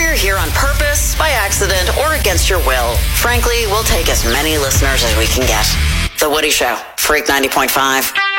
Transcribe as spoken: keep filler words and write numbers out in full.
you're here on purpose, by accident, or against your will, frankly, we'll take as many listeners as we can get. The Woody Show, Freak ninety point five.